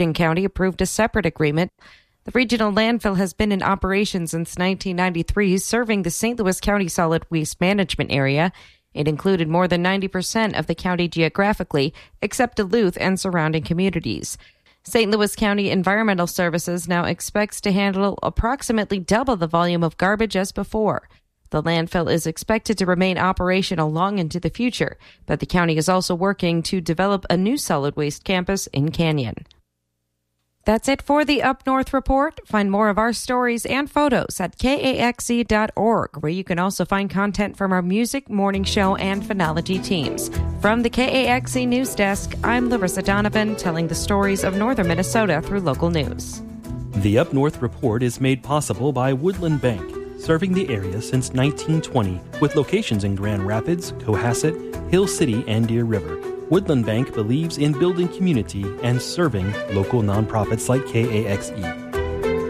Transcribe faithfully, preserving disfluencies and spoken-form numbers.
County approved a separate agreement. The regional landfill has been in operation since nineteen ninety-three, serving the Saint Louis County Solid Waste Management Area. It included more than ninety percent of the county geographically, except Duluth and surrounding communities. Saint Louis County Environmental Services now expects to handle approximately double the volume of garbage as before. The landfill is expected to remain operational long into the future, but the county is also working to develop a new solid waste campus in Canyon. That's it for the Up North Report. Find more of our stories and photos at K A X E dot org, where you can also find content from our music, morning show, and phonology teams. From the K A X E News Desk, I'm Larissa Donovan, telling the stories of northern Minnesota through local news. The Up North Report is made possible by Woodland Bank, serving the area since nineteen twenty, with locations in Grand Rapids, Cohasset, Hill City, and Deer River. Woodland Bank believes in building community and serving local nonprofits like K A X E.